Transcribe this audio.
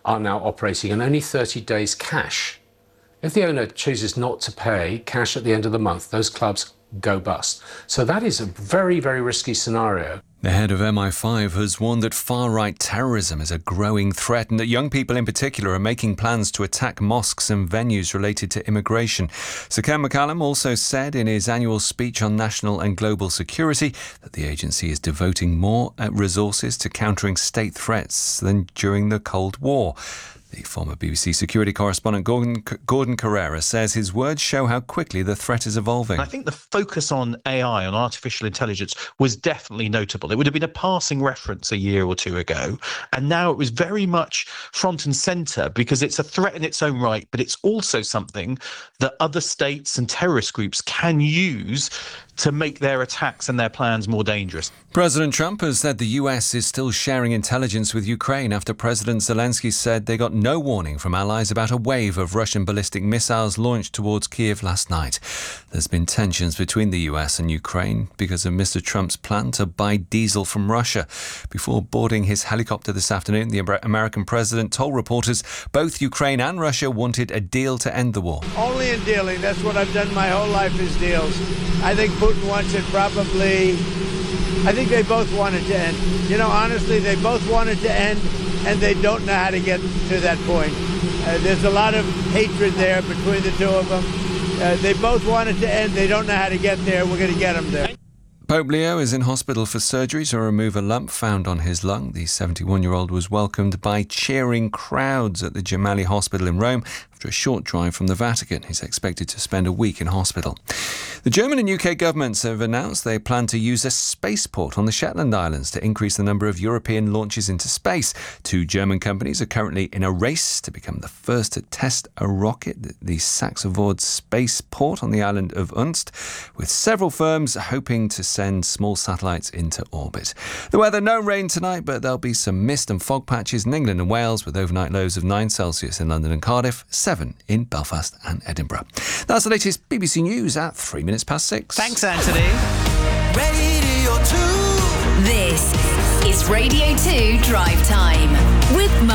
are now operating on only 30 days cash. If the owner chooses not to pay cash at the end of the month, those clubs go bust. So that is a very, very risky scenario. The head of MI5 has warned that far-right terrorism is a growing threat and that young people in particular are making plans to attack mosques and venues related to immigration. Sir Ken McCallum also said in his annual speech on national and global security that the agency is devoting more resources to countering state threats than during the Cold War. The former BBC security correspondent Gordon Carrera says his words show how quickly the threat is evolving. I think the focus on AI, on artificial intelligence, was definitely notable. It would have been a passing reference a year or two ago, and now it was very much front and centre because it's a threat in its own right, but it's also something that other states and terrorist groups can use to make their attacks and their plans more dangerous. President Trump has said the US is still sharing intelligence with Ukraine after President Zelensky said they got no warning from allies about a wave of Russian ballistic missiles launched towards Kyiv last night. There's been tensions between the US and Ukraine because of Mr. Trump's plan to buy diesel from Russia. Before boarding his helicopter this afternoon, the American president told reporters both Ukraine and Russia wanted a deal to end the war. Only in dealing. That's what I've done my whole life is deals. I think Putin wants it probably. I think they both want it to end. You know, honestly, they both want it to end, and they don't know how to get to that point. There's a lot of hatred there between the two of them. They both want it to end. They don't know how to get there. We're going to get them there. Pope Leo is in hospital for surgery to remove a lump found on his lung. The 71-year-old was welcomed by cheering crowds at the Gemelli Hospital in Rome after a short drive from the Vatican. He's expected to spend a week in hospital. The German and UK governments have announced they plan to use a spaceport on the Shetland Islands to increase the number of European launches into space. Two German companies are currently in a race to become the first to test a rocket at the Saxe-Ford spaceport on the island of Unst, with several firms hoping to send small satellites into orbit. The weather, no rain tonight, but there'll be some mist and fog patches in England and Wales, with overnight lows of 9 Celsius in London and Cardiff, 7 in Belfast and Edinburgh. That's the latest BBC News at 6:03. Thanks, Anthony. Radio 2. This is Radio 2 Drive Time with